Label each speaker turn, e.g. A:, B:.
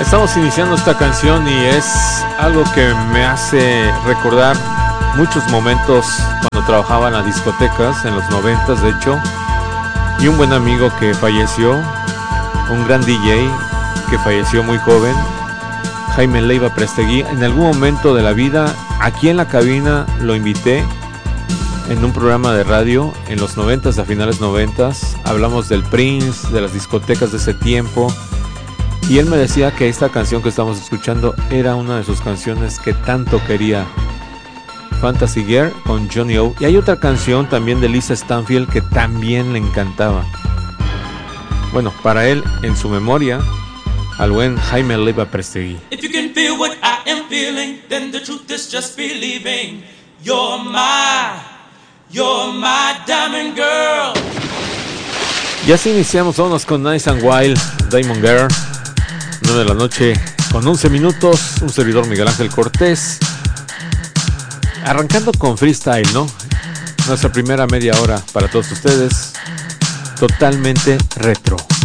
A: Estamos iniciando esta canción y es algo que me hace recordar muchos momentos cuando trabajaba en las discotecas, en los 90s de hecho, y un buen amigo que falleció, un gran DJ que falleció muy joven, Jaime Leiva Prestegui. En algún momento de la vida, aquí en la cabina lo invité en un programa de radio en los 90s, a finales 90s. Hablamos del Prince, de las discotecas de ese tiempo, y él me decía que esta canción que estamos escuchando era una de sus canciones que tanto quería, Fantasy Girl con Johnny O. Y hay otra canción también de Lisa Stanfield que también le encantaba. Bueno, para él, en su memoria, al buen Jaime Leiva Prestegui.
B: If you can feel what I am feeling, then the truth is just believing. You're my diamond girl.
A: Y así iniciamos, vámonos con Nice and Wild, Diamond Girl. 9 de la noche con 11 minutos, un servidor Miguel Ángel Cortés. Arrancando con freestyle, ¿no? Nuestra primera media hora para todos ustedes, totalmente retro.